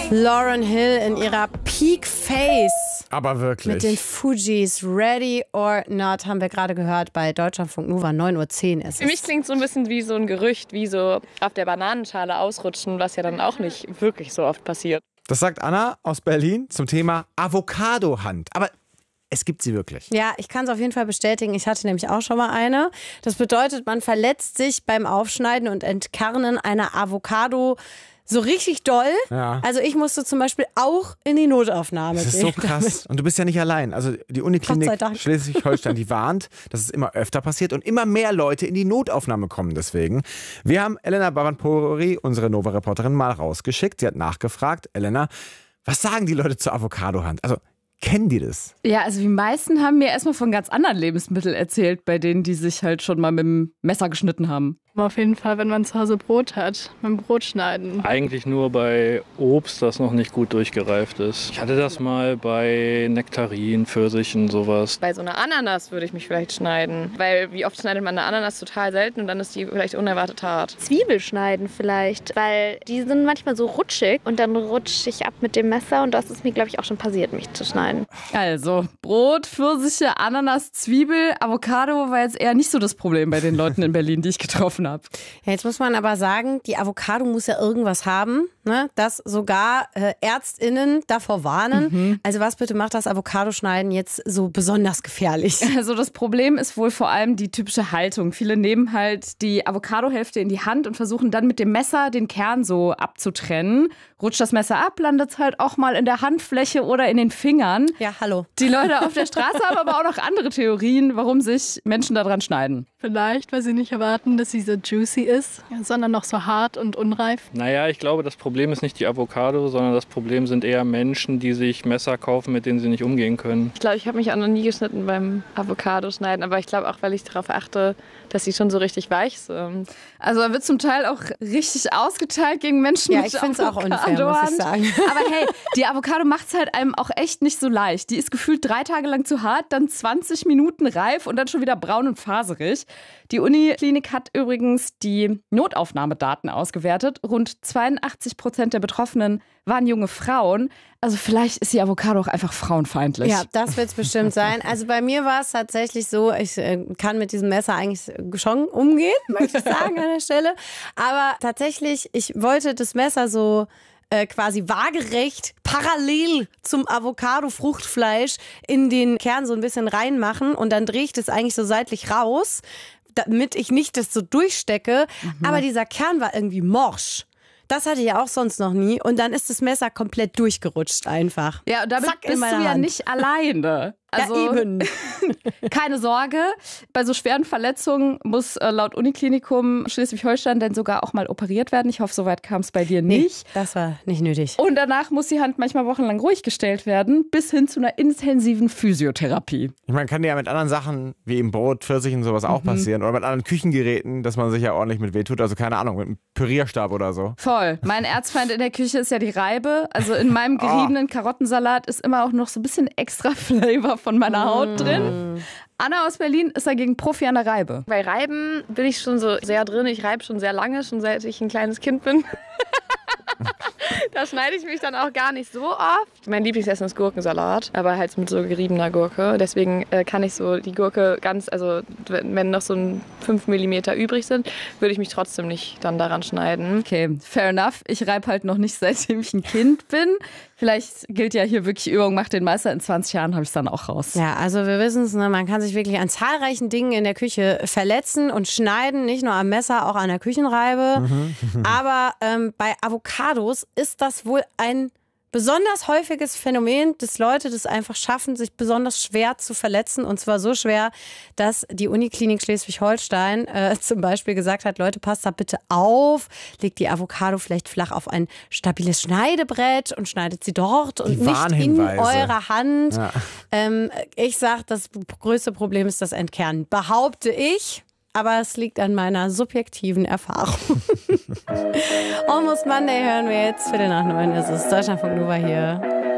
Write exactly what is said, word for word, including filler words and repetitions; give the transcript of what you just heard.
Lauryn Hill in ihrer Peak Face. Aber wirklich. Mit den Fugees. Ready or Not haben wir gerade gehört bei Deutschlandfunk Nova. neun Uhr zehn ist es. Für mich klingt es so ein bisschen wie so ein Gerücht, wie so auf der Bananenschale ausrutschen, was ja dann auch nicht wirklich so oft passiert. Das sagt Anna aus Berlin zum Thema Avocado-Hand. Aber es gibt sie wirklich. Ja, ich kann es auf jeden Fall bestätigen. Ich hatte nämlich auch schon mal eine. Das bedeutet, man verletzt sich beim Aufschneiden und Entkernen einer Avocado so richtig doll. Ja. Also ich musste zum Beispiel auch in die Notaufnahme Das ist gehen. so krass. Und du bist ja nicht allein. Also die Uniklinik Gott sei Dank. Schleswig-Holstein, die warnt, dass es immer öfter passiert und immer mehr Leute in die Notaufnahme kommen deswegen. Wir haben Elena Baranpori, unsere Nova-Reporterin, mal rausgeschickt. Sie hat nachgefragt. Elena, was sagen die Leute zur Avocadohand? Also kennen die das? Ja, also die meisten haben mir erstmal von ganz anderen Lebensmitteln erzählt, bei denen die sich halt schon mal mit dem Messer geschnitten haben. Auf jeden Fall, wenn man zu Hause Brot hat, mit dem Brot schneiden. Eigentlich nur bei Obst, das noch nicht gut durchgereift ist. Ich hatte das mal bei Nektarinen, Pfirsichen, sowas. Bei so einer Ananas würde ich mich vielleicht schneiden. Weil wie oft schneidet man eine Ananas total selten und dann ist die vielleicht unerwartet hart. Zwiebel schneiden vielleicht, weil die sind manchmal so rutschig und dann rutsche ich ab mit dem Messer und das ist mir, glaube ich, auch schon passiert, mich zu schneiden. Also Brot, Pfirsiche, Ananas, Zwiebel, Avocado war jetzt eher nicht so das Problem bei den Leuten in Berlin, die ich getroffen habe. Ja, jetzt muss man aber sagen, die Avocado muss ja irgendwas haben, ne? Dass sogar äh, ÄrztInnen davor warnen. Mhm. Also was bitte macht das Avocadoschneiden jetzt so besonders gefährlich? Also das Problem ist wohl vor allem die typische Haltung. Viele nehmen halt die Avocadohälfte in die Hand und versuchen dann mit dem Messer den Kern so abzutrennen. Rutscht das Messer ab, landet es halt auch mal in der Handfläche oder in den Fingern. Ja, hallo. Die Leute auf der Straße haben aber auch noch andere Theorien, warum sich Menschen daran schneiden. Vielleicht, weil sie nicht erwarten, dass sie so juicy ist, sondern noch so hart und unreif. Naja, ich glaube, das Problem ist nicht die Avocado, sondern das Problem sind eher Menschen, die sich Messer kaufen, mit denen sie nicht umgehen können. Ich glaube, ich habe mich auch noch nie geschnitten beim Avocado-Schneiden, aber ich glaube auch, weil ich darauf achte, dass sie schon so richtig weich sind. Also da wird zum Teil auch richtig ausgeteilt gegen Menschen ja, mit ich finde es auch unfair, muss ich sagen. Aber hey, die Avocado macht es halt einem auch echt nicht so leicht. Die ist gefühlt drei Tage lang zu hart, dann zwanzig Minuten reif und dann schon wieder braun und faserig. Die Uniklinik hat übrigens die Notaufnahmedaten ausgewertet. Rund zweiundachtzig Prozent der Betroffenen waren junge Frauen. Also vielleicht ist die Avocado auch einfach frauenfeindlich. Ja, das wird es bestimmt sein. Also bei mir war es tatsächlich so, ich äh, kann mit diesem Messer eigentlich schon umgehen, möchte ich sagen an der Stelle. Aber tatsächlich, ich wollte das Messer so äh, quasi waagerecht parallel zum Avocado-Fruchtfleisch in den Kern so ein bisschen reinmachen und dann drehe ich das eigentlich so seitlich raus, damit ich nicht das so durchstecke. Mhm. Aber dieser Kern war irgendwie morsch. Das hatte ich ja auch sonst noch nie. Und dann ist das Messer komplett durchgerutscht einfach. Ja, und damit Zack, bist du ja Hand. nicht alleine. Also, ja, eben. Keine Sorge, bei so schweren Verletzungen muss äh, laut Uniklinikum Schleswig-Holstein dann sogar auch mal operiert werden. Ich hoffe, soweit kam es bei dir nicht. Nee, das war nicht nötig. Und danach muss die Hand manchmal wochenlang ruhig gestellt werden, bis hin zu einer intensiven Physiotherapie. Ich meine, kann ja mit anderen Sachen, wie im Brot, Pfirsichen und sowas auch mhm. passieren. Oder mit anderen Küchengeräten, dass man sich ja ordentlich mit wehtut. Also keine Ahnung, mit einem Pürierstab oder so. Voll. Mein Erzfeind in der Küche ist ja die Reibe. Also in meinem geriebenen Karottensalat ist immer auch noch so ein bisschen extra Flavor von meiner Haut drin. Anna aus Berlin ist dagegen Profi an der Reibe. Bei Reiben bin ich schon so sehr drin. Ich reibe schon sehr lange, schon seit ich ein kleines Kind bin. Da schneide ich mich dann auch gar nicht so oft. Mein Lieblingsessen ist Gurkensalat, aber halt mit so geriebener Gurke. Deswegen äh, kann ich so die Gurke ganz, also wenn noch so ein fünf Millimeter übrig sind, würde ich mich trotzdem nicht dann daran schneiden. Okay, fair enough. Ich reibe halt noch nicht, seitdem ich ein Kind bin. Vielleicht gilt ja hier wirklich Übung macht den Meister. In zwanzig Jahren habe ich es dann auch raus. Ja, also wir wissen es, ne? Man kann sich wirklich an zahlreichen Dingen in der Küche verletzen und schneiden. Nicht nur am Messer, auch an der Küchenreibe. Mhm. Aber ähm, bei Avocados ist das wohl ein besonders häufiges Phänomen, dass Leute das einfach schaffen, sich besonders schwer zu verletzen. Und zwar so schwer, dass die Uniklinik Schleswig-Holstein äh, zum Beispiel gesagt hat, Leute, passt da bitte auf, legt die Avocado vielleicht flach auf ein stabiles Schneidebrett und schneidet sie dort und nicht in eurer Hand. Ja. Ähm, ich sage, das größte Problem ist das Entkernen, behaupte ich. Aber es liegt an meiner subjektiven Erfahrung. Almost Monday hören wir jetzt. Viertel nach neun ist es. Deutschlandfunk Nova hier.